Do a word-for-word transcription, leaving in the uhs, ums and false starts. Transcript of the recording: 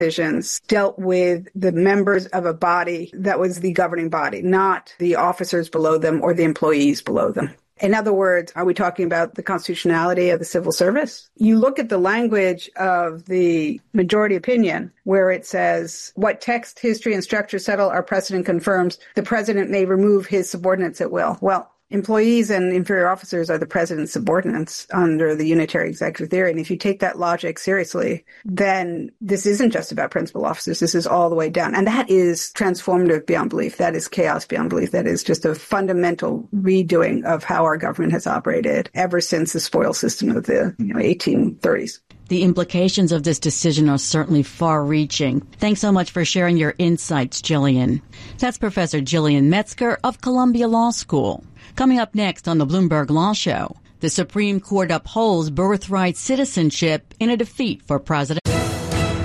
decisions dealt with the members of a body that was the governing body, not the officers below them or the employees below them. In other words, are we talking about the constitutionality of the civil service? You look at the language of the majority opinion where it says, what text, history, and structure settle our precedent confirms the president may remove his subordinates at will. Well, employees and inferior officers are the president's subordinates under the unitary executive theory. And if you take that logic seriously, then this isn't just about principal officers. This is all the way down. And that is transformative beyond belief. That is chaos beyond belief. That is just a fundamental redoing of how our government has operated ever since the spoils system of the you know, eighteen thirties. The implications of this decision are certainly far-reaching. Thanks so much for sharing your insights, Gillian. That's Professor Gillian Metzger of Columbia Law School. Coming up next on the Bloomberg Law Show, the Supreme Court upholds birthright citizenship in a defeat for President